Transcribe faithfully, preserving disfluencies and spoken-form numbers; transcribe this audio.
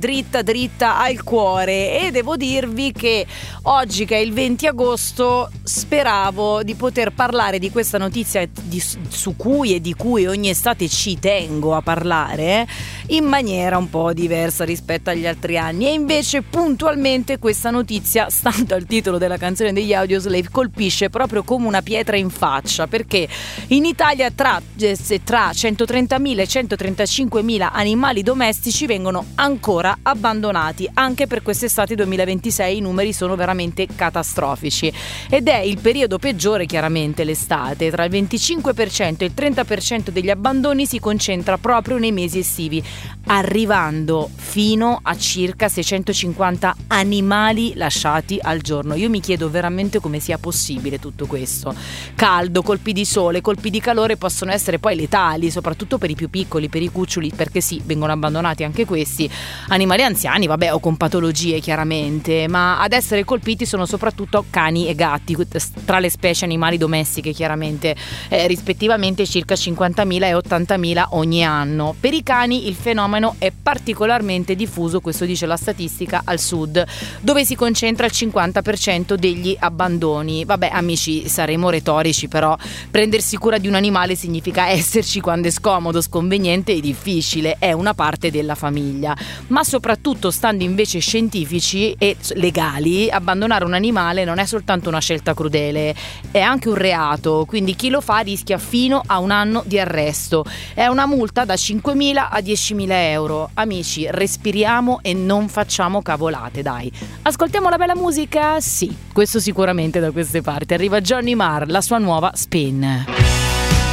dritta dritta al cuore, e devo dirvi che oggi, che è il venti agosto, speravo di poter parlare di questa notizia di, su cui e di cui ogni estate ci tengo a parlare in maniera un po' diversa rispetto agli altri anni, e invece puntualmente questa notizia, stando al titolo della canzone degli Audioslave, colpisce proprio come una pietra in faccia, perché in Italia tra, tra centotrentamila e centotrentacinquemila animali domestici vengono ancora abbandonati. Anche per quest'estate duemilaventisei i numeri sono veramente catastrofici, ed è il periodo peggiore, chiaramente l'estate. Tra il venticinque per cento e il trenta per cento degli abbandoni si concentra proprio nei mesi estivi, arrivando fino a circa seicentocinquanta animali lasciati al giorno. Io mi chiedo veramente come sia possibile tutto questo. Caldo, colpi di sole, colpi di calore possono essere poi letali, soprattutto per i più piccoli, per i cuccioli, perché sì, vengono abbandonati anche questi. Animali anziani, vabbè, o con patologie chiaramente, ma ad essere colpiti sono soprattutto cani e gatti, tra le specie animali domestiche chiaramente, eh, rispettivamente circa cinquantamila e ottantamila ogni anno. Per i cani il fenomeno è particolarmente diffuso, questo dice la statistica, al sud, dove si concentra il cinquanta per cento degli abbandoni. Vabbè amici, saremo retorici, però prendersi cura di un animale significa esserci quando è scomodo, sconveniente e difficile, è una parte della famiglia. Ma soprattutto, stando invece scientifici e legali, abbandonare un animale non è soltanto una scelta crudele, è anche un reato, quindi chi lo fa rischia fino a un anno di arresto, è una multa da cinquemila a diecimila euro. Amici, respiriamo e non facciamo cavolate, dai. Ascoltiamo la bella musica? Sì, questo sicuramente da queste parti. Arriva Johnny Marr, la sua nuova Spin.